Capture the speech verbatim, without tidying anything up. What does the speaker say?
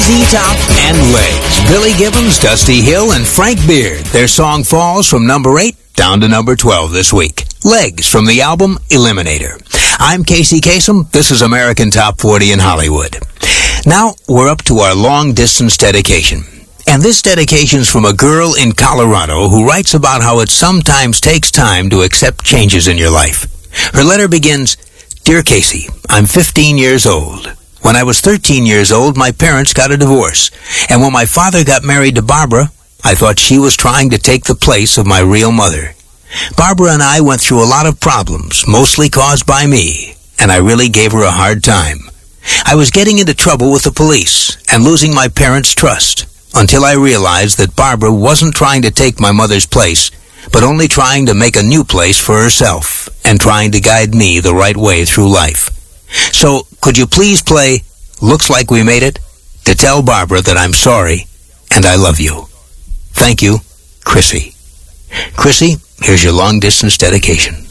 Z Top and Legs. Billy Gibbons, Dusty Hill, and Frank Beard. Their song falls from number eight down to number twelve this week. Legs from the album Eliminator. I'm Casey Kasem. This is American Top forty in Hollywood. Now we're up to our long-distance dedication. And this dedication's from a girl in Colorado who writes about how it sometimes takes time to accept changes in your life. Her letter begins, "Dear Casey, I'm fifteen years old. When I was thirteen years old, my parents got a divorce. And when my father got married to Barbara, I thought she was trying to take the place of my real mother. Barbara and I went through a lot of problems, mostly caused by me, and I really gave her a hard time. I was getting into trouble with the police and losing my parents' trust until I realized that Barbara wasn't trying to take my mother's place, but only trying to make a new place for herself and trying to guide me the right way through life. So, could you please play Looks Like We Made It to tell Barbara that I'm sorry and I love you. Thank you, Chrissy." Chrissy, here's your long-distance dedication.